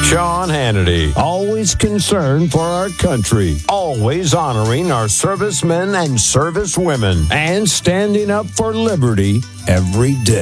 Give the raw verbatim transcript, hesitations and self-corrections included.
Sean Hannity, always concerned for our country, always honoring our servicemen and servicewomen, and standing up for liberty every day.